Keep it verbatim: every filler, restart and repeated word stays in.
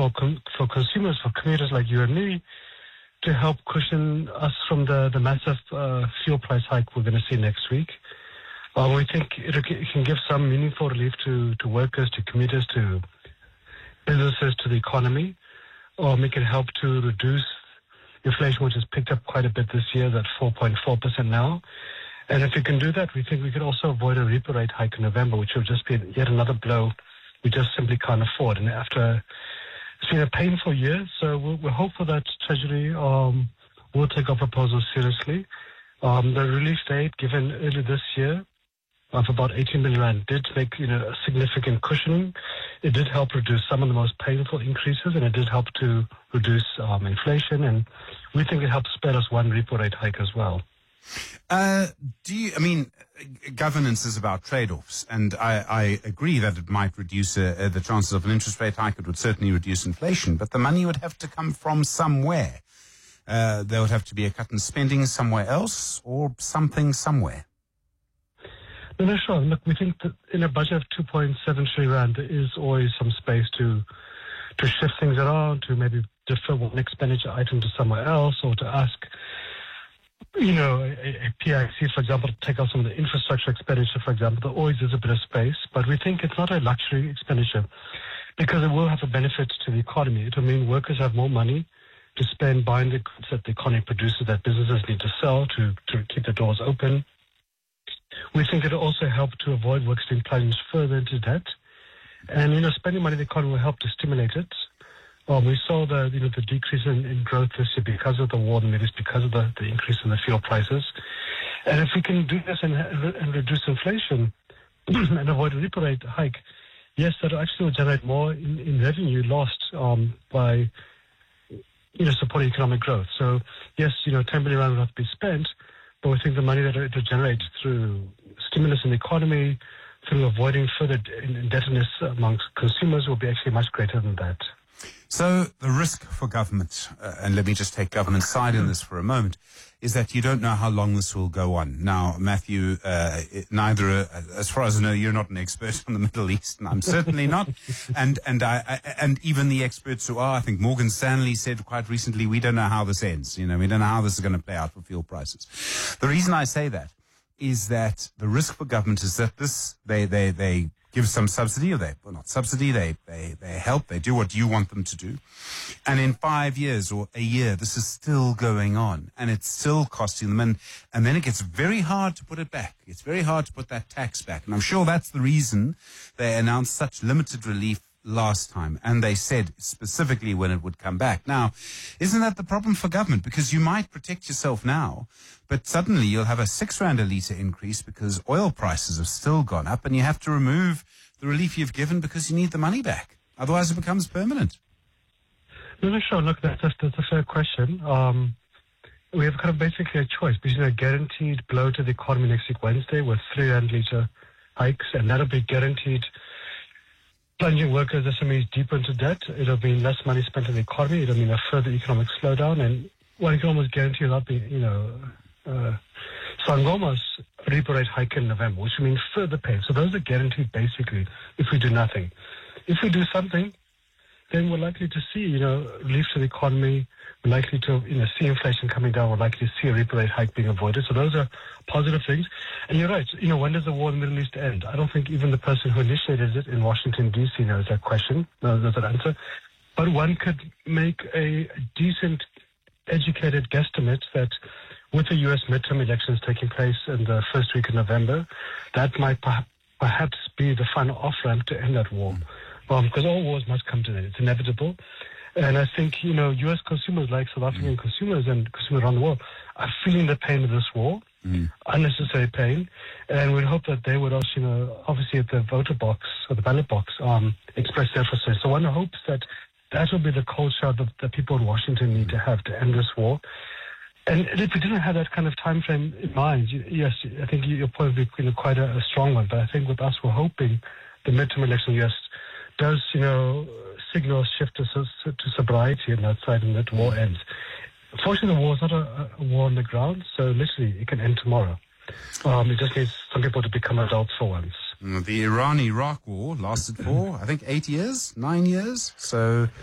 for con- for consumers, for commuters like you and me, to help cushion us from the, the massive uh, fuel price hike we're going to see next week. Uh, we think it, it can give some meaningful relief to, to workers, to commuters, to businesses, to the economy. Um, it can help to reduce inflation, which has picked up quite a bit this year, at four point four percent now. And if we can do that, we think we could also avoid a repo rate hike in November, which will just be yet another blow we just simply can't afford. And after it's been a painful year, so we're, we're hopeful that Treasury um, will take our proposals seriously. Um, the relief aid given earlier this year of about eighteen billion rand did make, you know, a significant cushioning. It did help reduce some of the most painful increases, and it did help to reduce um, inflation. And we think it helps spare us one repo rate hike as well. Uh, do you, I mean, governance is about trade-offs, and I, I agree that it might reduce uh, uh, the chances of an interest rate hike. It would certainly reduce inflation, but the money would have to come from somewhere. Uh, there would have to be a cut in spending somewhere else, or something somewhere. No, no, sure. Look, we think that in a budget of two point seven trillion rand, there is always some space to to shift things around, to maybe defer one expenditure item to somewhere else, or to ask, you know, a, a P I C, for example, to take out some of the infrastructure expenditure, for example. There always is a bit of space, but we think it's not a luxury expenditure because it will have a benefit to the economy. It will mean workers have more money to spend buying the goods that the economy produces, that businesses need to sell to, to keep the doors open. We think it'll also help to avoid workers being plunged further into debt. And, you know, spending money in the economy will help to stimulate it. Um, we saw the, you know, the decrease in, in growth this year because of the war in the Middle East, because of the, the increase in the fuel prices. And if we can do this and, and reduce inflation and avoid a repo rate hike, yes, that actually will generate more in, in revenue lost um, by, you know, supporting economic growth. So, yes, you know, ten billion rand will have to be spent, but we think the money that it will generate through stimulus in the economy, through avoiding further indebtedness amongst consumers, will be actually much greater than that. So the risk for government, uh, and let me just take government's side in this for a moment, is that you don't know how long this will go on. Now, Matthew, uh, it, neither, uh, as far as I know, you're not an expert on the Middle East, and I'm certainly not. And and I, I and even the experts who are, I think Morgan Stanley said quite recently, we don't know how this ends. You know, we don't know how this is going to play out for fuel prices. The reason I say that is that the risk for government is that this they they they. give some subsidy, or they, well, not subsidy, they, they, they help, they do what you want them to do. And in five years or a year, this is still going on, and it's still costing them. And, and then it gets very hard to put it back. It's very hard to put that tax back. And I'm sure that's the reason they announced such limited relief last time, and they said specifically when it would come back. Now, isn't that the problem for government? Because you might protect yourself now, but suddenly you'll have a six rand a litre increase because oil prices have still gone up, and you have to remove the relief you've given because you need the money back. Otherwise it becomes permanent. No, no, sure. Look, that's, that's, that's a fair question. Um, we have kind of basically a choice between a guaranteed blow to the economy next week, Wednesday, with three rand litre hikes, and that'll be guaranteed plunging workers, S M Es, deeper into debt. It'll mean less money spent in the economy. It'll mean a further economic slowdown. And one can almost guarantee without being, you know, uh, Sangoma's repo rate hike in November, which will mean further pain. So those are guaranteed, basically, if we do nothing. If we do something, then we're likely to see, you know, relief to the economy. We're likely to, you know, see inflation coming down. We're likely to see a repo rate hike being avoided. So those are positive things. And you're right. You know, when does the war in the Middle East end? I don't think even the person who initiated it in Washington, D C knows that question, knows that answer. But one could make a decent, educated guesstimate that with the U S midterm elections taking place in the first week of November, that might per- perhaps be the final off-ramp to end that war. Um, because all wars must come to an end. It's inevitable. And I think, you know, U S consumers like South African mm. consumers and consumers around the world are feeling the pain of this war, mm. unnecessary pain. And we hope that they would also, you know, obviously at the voter box or the ballot box, um, express their frustration. So one hopes that that will be the culture that the people in Washington need to have to end this war. And if we didn't have that kind of time frame in mind, yes, I think your point would be, you know, quite a, a strong one. But I think with us, we're hoping the midterm election, yes, does, you know, signal a shift to, to sobriety on that side and that war ends. Fortunately, the war is not a, a war on the ground, so literally it can end tomorrow. Um, it just needs some people to become adults for once. The Iran-Iraq war lasted for, I think, eight years, nine years. So